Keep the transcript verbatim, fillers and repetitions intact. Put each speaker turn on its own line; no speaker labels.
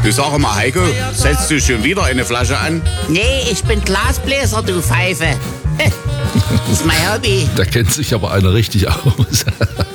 Du, sag mal, Heiko, setzt du schon wieder eine Flasche an?
Nee, ich bin Glasbläser, du Pfeife. Das ist mein Hobby.
Da kennt sich aber einer richtig aus.